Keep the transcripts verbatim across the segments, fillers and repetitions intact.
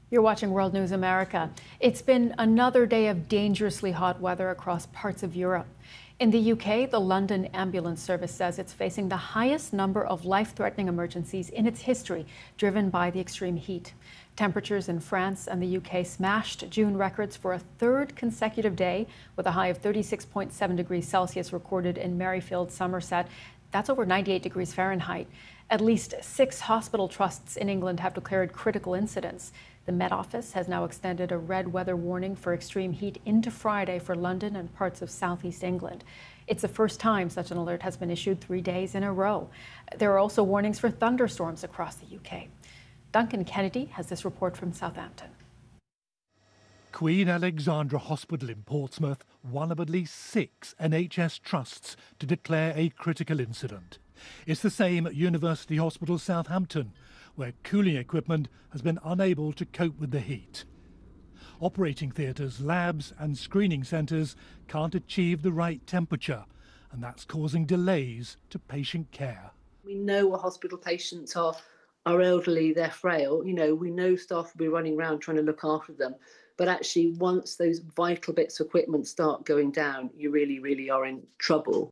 You're watching World News America. It's been another day of dangerously hot weather across parts of Europe. In the U K, the London Ambulance Service says it's facing the highest number of life-threatening emergencies in its history, driven by the extreme heat. Temperatures in France and the U K smashed June records for a third consecutive day, with a high of thirty-six point seven degrees Celsius recorded in Merrifield, Somerset. That's over ninety-eight degrees Fahrenheit. At least six hospital trusts in England have declared critical incidents. The Met Office has now extended a red weather warning for extreme heat into Friday for London and parts of southeast England. It's the first time such an alert has been issued three days in a row. There are also warnings for thunderstorms across the U K. Duncan Kennedy has this report from Southampton. Queen Alexandra Hospital in Portsmouth, one of at least six N H S trusts to declare a critical incident. It's the same at University Hospital Southampton, where cooling equipment has been unable to cope with the heat. Operating theatres, labs and screening centres can't achieve the right temperature, and that's causing delays to patient care. We know our hospital patients are, are elderly, they're frail. You know, we know staff will be running around trying to look after them. But actually, once those vital bits of equipment start going down, you really, really are in trouble.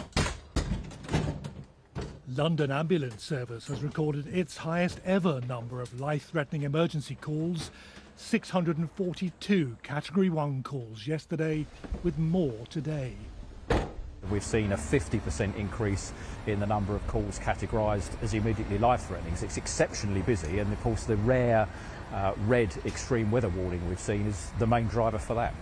London Ambulance Service has recorded its highest ever number of life-threatening emergency calls, six hundred forty-two Category one calls yesterday, with more today. We've seen a fifty percent increase in the number of calls categorised as immediately life-threatening. It's exceptionally busy, and of course the rare uh, red extreme weather warning we've seen is the main driver for that.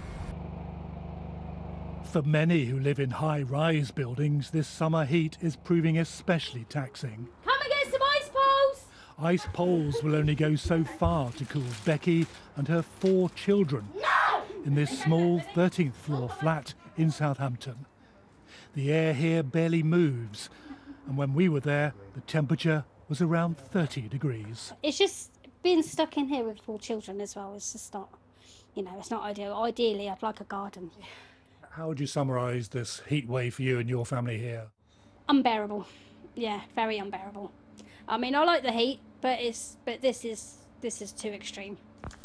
For many who live in high-rise buildings, this summer heat is proving especially taxing. Come and get some ice poles! Ice poles will only go so far to cool Becky and her four children No! in this small thirteenth floor flat in Southampton. The air here barely moves, and when we were there, the temperature was around thirty degrees. It's just being stuck in here with four children as well. It's just not, you know, it's not ideal. Ideally, I'd like a garden. How would you summarise this heat wave for you and your family here? Unbearable. Yeah, very unbearable. I mean, I like the heat, but it's but this is this is too extreme.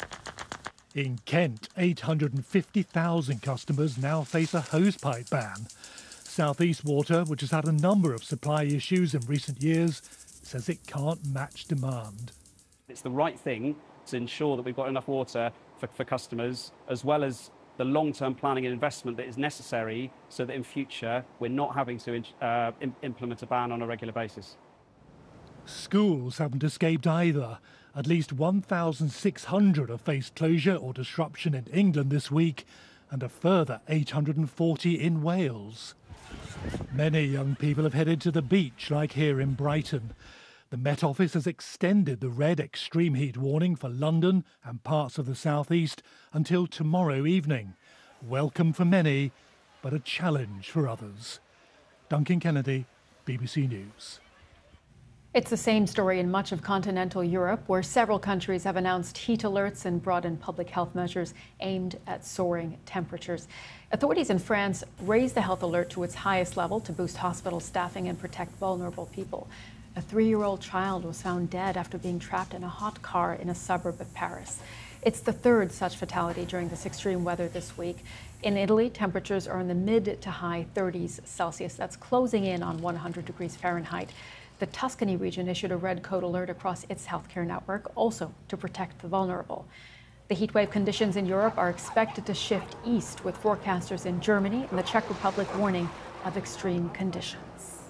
In Kent, eight hundred fifty thousand customers now face a hosepipe ban. South East Water, which has had a number of supply issues in recent years, says it can't match demand. It's the right thing to ensure that we've got enough water for, for customers, as well as the long-term planning and investment that is necessary so that in future we're not having to uh, im- implement a ban on a regular basis. Schools haven't escaped either. At least one thousand six hundred have faced closure or disruption in England this week, and a further eight hundred forty in Wales. Many young people have headed to the beach, like here in Brighton. The Met Office has extended the red extreme heat warning for London and parts of the southeast until tomorrow evening. Welcome for many, but a challenge for others. Duncan Kennedy, B B C News. It's the same story in much of continental Europe, where several countries have announced heat alerts and broadened public health measures aimed at soaring temperatures. Authorities in France raised the health alert to its highest level to boost hospital staffing and protect vulnerable people. A three-year-old child was found dead after being trapped in a hot car in a suburb of Paris. It's the third such fatality during this extreme weather this week. In Italy, temperatures are in the mid to high thirties Celsius. That's closing in on one hundred degrees Fahrenheit. The Tuscany region issued a red code alert across its healthcare network, also to protect the vulnerable. The heatwave conditions in Europe are expected to shift east, with forecasters in Germany and the Czech Republic warning of extreme conditions.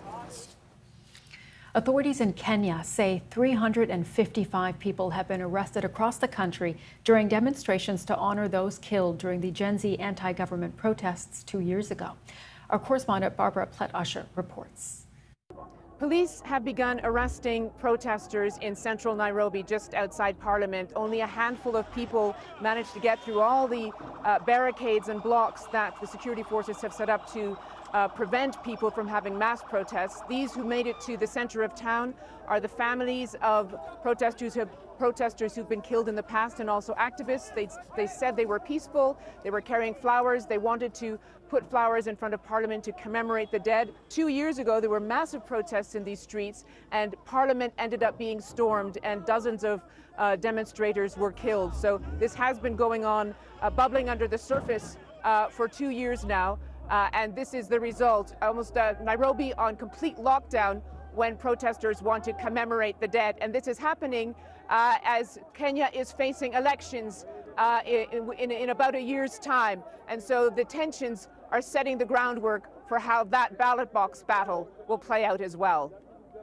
Authorities in Kenya say three hundred fifty-five people have been arrested across the country during demonstrations to honor those killed during the Gen Z anti-government protests two years ago. Our correspondent Barbara Plett-Usher reports. Police have begun arresting protesters in central Nairobi, just outside Parliament. Only a handful of people managed to get through all the uh, barricades and blocks that the security forces have set up to uh, prevent people from having mass protests. These who made it to the center of town are the families of protesters who have protesters who've been killed in the past, and also activists. They, they said they were peaceful, they were carrying flowers, they wanted to put flowers in front of Parliament to commemorate the dead. Two years ago, there were massive protests in these streets, and Parliament ended up being stormed, and dozens of uh, demonstrators were killed. So this has been going on, uh, bubbling under the surface uh, for two years now, uh, and this is the result. Almost uh, Nairobi on complete lockdown when protesters want to commemorate the dead. And this is happening uh, as Kenya is facing elections uh, in, in, in about a year's time. And so the tensions are setting the groundwork for how that ballot box battle will play out as well.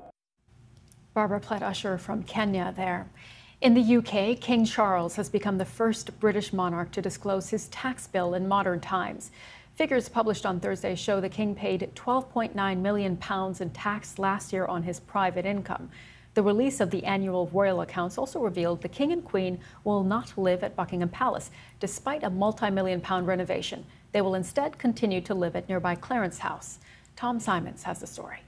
Barbara Plett-Usher from Kenya there. In the U K, King Charles has become the first British monarch to disclose his tax bill in modern times. Figures published on Thursday show the king paid twelve point nine million pounds in tax last year on his private income. The release of the annual royal accounts also revealed the king and queen will not live at Buckingham Palace, despite a multi-million pound renovation. They will instead continue to live at nearby Clarence House. Tom Simons has the story.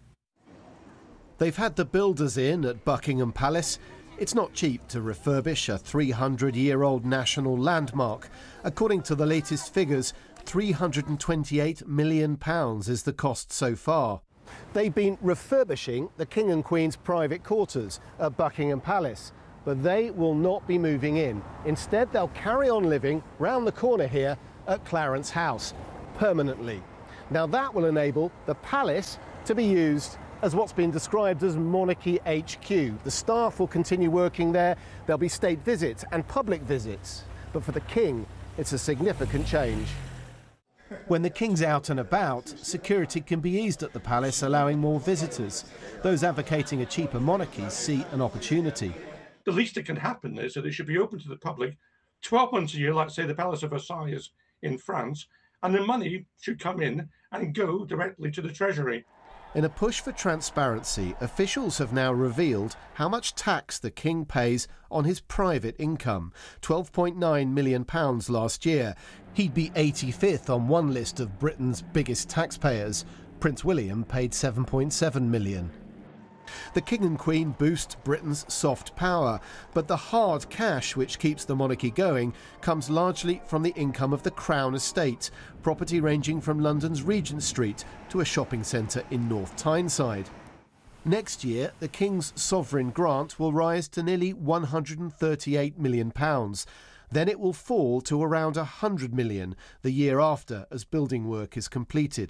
They've had the builders in at Buckingham Palace. It's not cheap to refurbish a three hundred year old national landmark. According to the latest figures, three hundred twenty-eight million pounds is the cost so far. They've been refurbishing the King and Queen's private quarters at Buckingham Palace, but they will not be moving in. Instead, they'll carry on living round the corner here at Clarence House, permanently. Now that will enable the palace to be used as what's been described as Monarchy H Q. The staff will continue working there. There'll be state visits and public visits. But for the King, it's a significant change. When the King's out and about, security can be eased at the palace, allowing more visitors. Those advocating a cheaper monarchy see an opportunity. The least that can happen is that it should be open to the public twelve months a year, like, say, the Palace of Versailles in France, and the money should come in and go directly to the Treasury. In a push for transparency, officials have now revealed how much tax the King pays on his private income, twelve point nine million pounds last year. He'd be eighty-fifth on one list of Britain's biggest taxpayers. Prince William paid seven point seven million. The King and Queen boost Britain's soft power, but the hard cash which keeps the monarchy going comes largely from the income of the Crown Estate, property ranging from London's Regent Street to a shopping centre in North Tyneside. Next year, the King's sovereign grant will rise to nearly one hundred thirty-eight million pounds. Then it will fall to around one hundred million pounds the year after as building work is completed.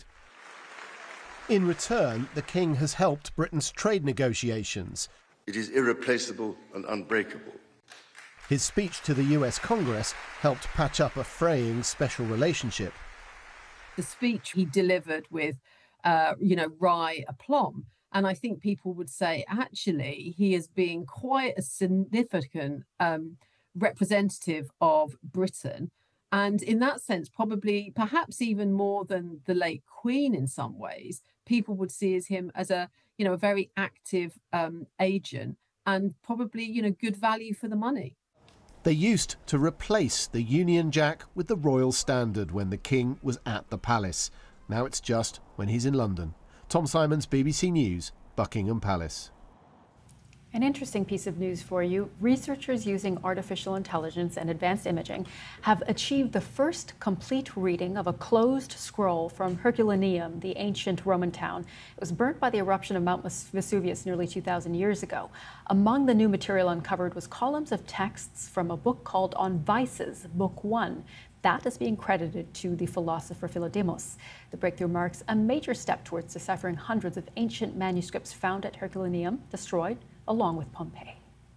In return, the King has helped Britain's trade negotiations. It is irreplaceable and unbreakable. His speech to the U S Congress helped patch up a fraying special relationship. The speech he delivered with, uh, you know, wry aplomb. And I think people would say, actually, he is being quite a significant um, representative of Britain. And in that sense, probably perhaps even more than the late Queen in some ways, people would see as him as a, you know, a very active um, agent and probably, you know, good value for the money. They used to replace the Union Jack with the Royal Standard when the King was at the palace. Now it's just when he's in London. Tom Simons, B B C News, Buckingham Palace. An interesting piece of news for you. Researchers using artificial intelligence and advanced imaging have achieved the first complete reading of a closed scroll from Herculaneum, the ancient Roman town. It was burnt by the eruption of Mount Vesuvius nearly two thousand years ago. Among the new material uncovered was columns of texts from a book called On Vices, Book One. That is being credited to the philosopher Philodemos. The breakthrough marks a major step towards deciphering hundreds of ancient manuscripts found at Herculaneum, destroyed along with Pompeii.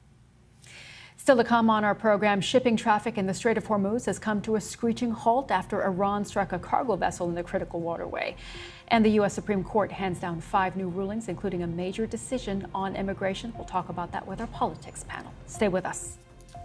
Still to come on our program, shipping traffic in the Strait of Hormuz has come to a screeching halt after Iran struck a cargo vessel in the critical waterway. And the U S Supreme Court hands down five new rulings, including a major decision on immigration. We'll talk about that with our politics panel. Stay with us.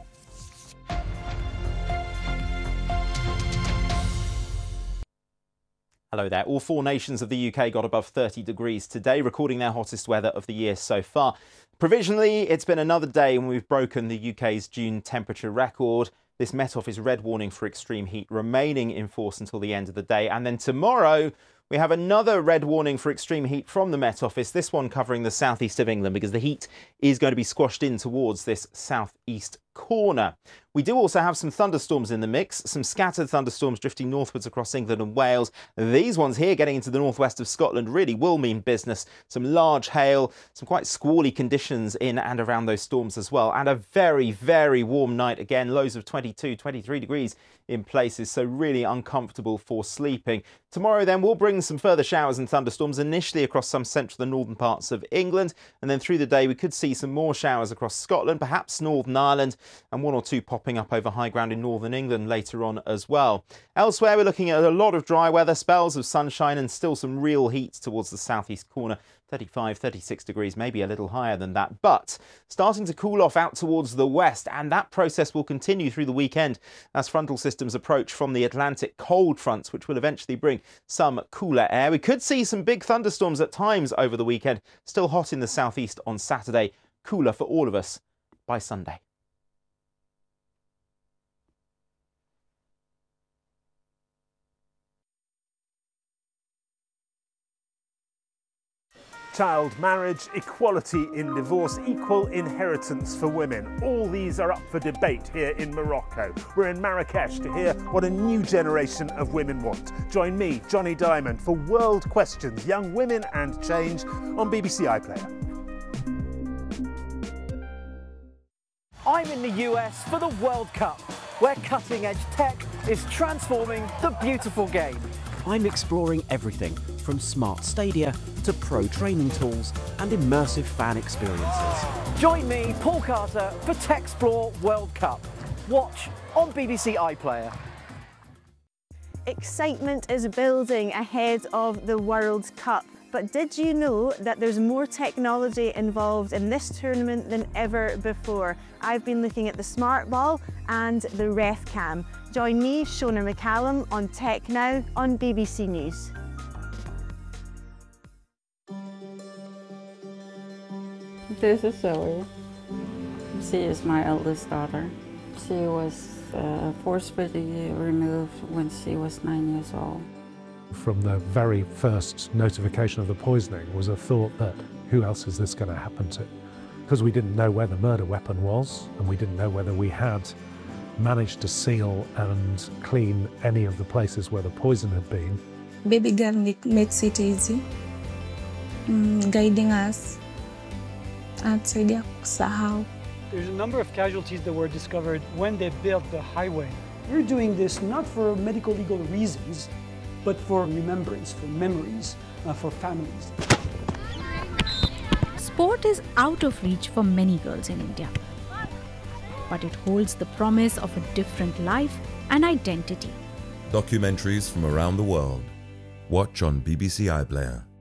Hello there. All four nations of the U K got above thirty degrees today, recording their hottest weather of the year so far. Provisionally, it's been another day when we've broken the U K's June temperature record. This Met Office red warning for extreme heat remaining in force until the end of the day. And then tomorrow, We have another red warning for extreme heat from the Met Office, this one covering the southeast of England because the heat is going to be squashed in towards this southeast corner. We do also have some thunderstorms in the mix, some scattered thunderstorms drifting northwards across England and Wales. These ones here getting into the northwest of Scotland really will mean business. Some large hail, some quite squally conditions in and around those storms as well, and a very, very warm night again, lows of twenty-two, twenty-three degrees in places, so really uncomfortable for sleeping. Tomorrow then we'll bring some further showers and thunderstorms initially across some central and northern parts of England, and then through the day we could see some more showers across Scotland, perhaps Northern Ireland, and one or two popping up over high ground in northern England later on as well. Elsewhere we're looking at a lot of dry weather, spells of sunshine and still some real heat towards the southeast corner. thirty-five, thirty-six degrees, maybe a little higher than that, but starting to cool off out towards the west, and that process will continue through the weekend as frontal systems approach from the Atlantic cold fronts, which will eventually bring some cooler air. We could see some big thunderstorms at times over the weekend, still hot in the southeast on Saturday, cooler for all of us by Sunday. Child marriage, equality in divorce, equal inheritance for women. All these are up for debate here in Morocco. We're in Marrakesh to hear what a new generation of women want. Join me, Johnny Diamond, for World Questions, Young Women and Change on B B C iPlayer. I'm in the U S for the World Cup, where cutting-edge tech is transforming the beautiful game. I'm exploring everything from smart stadia to pro training tools and immersive fan experiences. Join me, Paul Carter, for Techsplore World Cup. Watch on B B C iPlayer. Excitement is building ahead of the World Cup. But did you know that there's more technology involved in this tournament than ever before? I've been looking at the smart ball and the ref cam. Join me, Shona McCallum, on Tech Now on B B C News. This is Zoe. She is my eldest daughter. She was uh, forcefully removed when she was nine years old. From the very first notification of the poisoning was a thought that who else is this going to happen to? Because we didn't know where the murder weapon was, and we didn't know whether we had managed to seal and clean any of the places where the poison had been. Baby girl makes it easy, mm, guiding us outside the kusahau. There's a number of casualties that were discovered when they built the highway. We're doing this not for medical legal reasons, but for remembrance, for memories, uh, for families. Sport is out of reach for many girls in India, but it holds the promise of a different life and identity. Documentaries from around the world. Watch on B B C iPlayer.